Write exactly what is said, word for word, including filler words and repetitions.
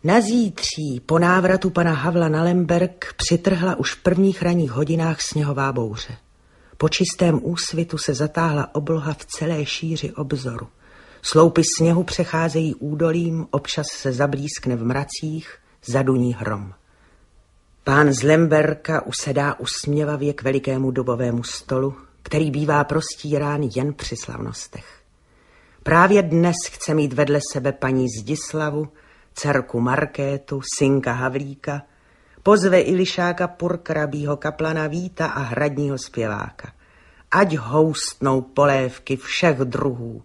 Na zítří po návratu pana Havla na Lemberg přitrhla už v prvních ranních hodinách sněhová bouře. Po čistém úsvitu se zatáhla obloha v celé šíři obzoru. Sloupy sněhu přecházejí údolím, občas se zablískne v mracích, zaduní hrom. Pán z Lemberka usedá usměvavě k velikému dubovému stolu, který bývá prostírán jen při slavnostech. Právě dnes chce mít vedle sebe paní Zdislavu, dcerku Markétu, synka Havlíka, pozve i lišáka purkrabího kaplana Víta a hradního zpěváka. Ať houstnou polévky všech druhů,